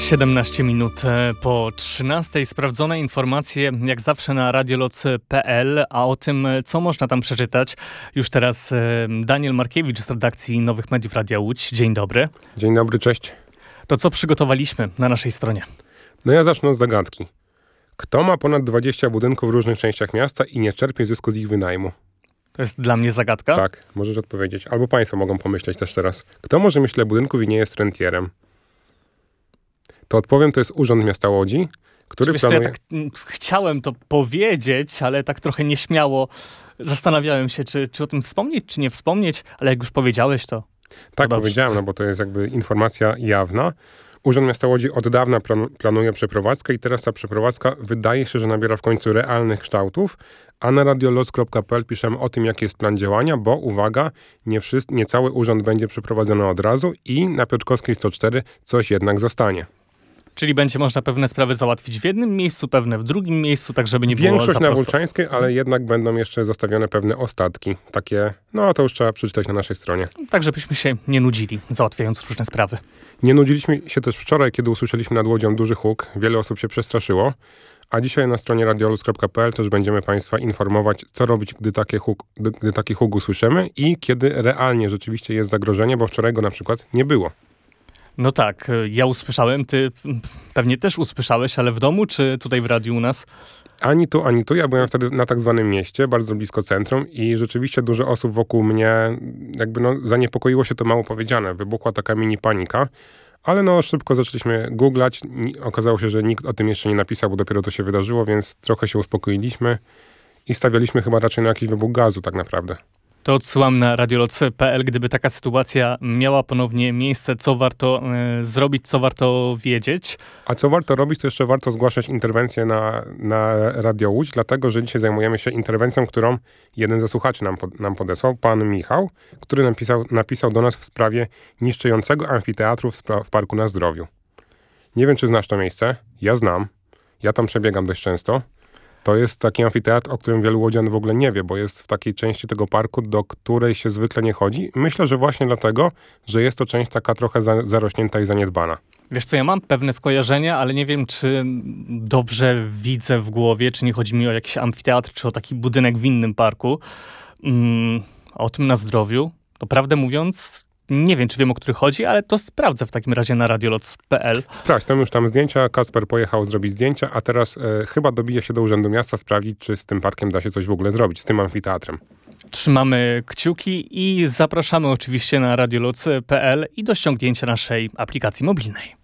17 minut po 13. Sprawdzone informacje jak zawsze na radioloc.pl, a o tym, co można tam przeczytać, już teraz Daniel Markiewicz z redakcji Nowych Mediów Radia Łódź. Dzień dobry. Dzień dobry, cześć. To co przygotowaliśmy na naszej stronie? No ja zacznę od zagadki. Kto ma ponad 20 budynków w różnych częściach miasta i nie czerpie zysku z ich wynajmu? To jest dla mnie zagadka? Tak, możesz odpowiedzieć. Albo państwo mogą pomyśleć też teraz. Kto może mieć tyle budynków i nie jest rentierem? To odpowiem, to jest Urząd Miasta Łodzi, który planuje... Ja tak chciałem to powiedzieć, ale tak trochę nieśmiało zastanawiałem się, czy o tym wspomnieć, czy nie wspomnieć, ale jak już powiedziałeś, to Tak, dobrze. powiedziałem, no bo to jest jakby informacja jawna. Urząd Miasta Łodzi od dawna planuje przeprowadzkę i teraz ta przeprowadzka wydaje się, że nabiera w końcu realnych kształtów, a na radioloc.pl piszemy o tym, jaki jest plan działania, bo uwaga, nie cały urząd będzie przeprowadzony od razu i na Piotrkowskiej 104 coś jednak zostanie. Czyli będzie można pewne sprawy załatwić w jednym miejscu, pewne w drugim miejscu, tak żeby nie było Większość za na prosto. Włóczańskiej, ale jednak będą jeszcze zostawione pewne ostatki. Takie, no to już trzeba przeczytać na naszej stronie. Tak, żebyśmy się nie nudzili, załatwiając różne sprawy. Nie nudziliśmy się też wczoraj, kiedy usłyszeliśmy nad Łodzią duży huk. Wiele osób się przestraszyło. A dzisiaj na stronie radiolus.pl też będziemy Państwa informować, co robić, gdy taki huk usłyszymy i kiedy realnie rzeczywiście jest zagrożenie, bo wczoraj go na przykład nie było. No tak, ja usłyszałem, ty pewnie też usłyszałeś, ale w domu czy tutaj w radiu u nas? Ani tu, ani tu. Ja byłem wtedy na tak zwanym mieście, bardzo blisko centrum i rzeczywiście dużo osób wokół mnie jakby zaniepokoiło się, to mało powiedziane. Wybuchła taka mini panika, ale szybko zaczęliśmy googlać. Okazało się, że nikt o tym jeszcze nie napisał, bo dopiero to się wydarzyło, więc trochę się uspokoiliśmy i stawialiśmy chyba raczej na jakiś wybuch gazu tak naprawdę. To odsyłam na radioloc.pl, gdyby taka sytuacja miała ponownie miejsce, co warto zrobić, co warto wiedzieć. A co warto robić, to jeszcze warto zgłaszać interwencję na Radio Łódź, dlatego że dzisiaj zajmujemy się interwencją, którą jeden ze słuchaczy nam podesłał, pan Michał, który napisał do nas w sprawie niszczącego amfiteatru w Parku na Zdrowiu. Nie wiem, czy znasz to miejsce. Ja znam. Ja tam przebiegam dość często. To jest taki amfiteatr, o którym wielu łodzian w ogóle nie wie, bo jest w takiej części tego parku, do której się zwykle nie chodzi. Myślę, że właśnie dlatego, że jest to część taka trochę zarośnięta i zaniedbana. Wiesz co, ja mam pewne skojarzenia, ale nie wiem, czy dobrze widzę w głowie, czy nie chodzi mi o jakiś amfiteatr, czy o taki budynek w innym parku. O tym na Zdrowiu. To prawdę mówiąc, nie wiem, czy wiem, o który chodzi, ale to sprawdzę w takim razie na radioloc.pl. Sprawdź, są już tam zdjęcia, Kacper pojechał zrobić zdjęcia, a teraz chyba dobije się do Urzędu Miasta sprawdzić, czy z tym parkiem da się coś w ogóle zrobić, z tym amfiteatrem. Trzymamy kciuki i zapraszamy oczywiście na radioloc.pl i do ściągnięcia naszej aplikacji mobilnej.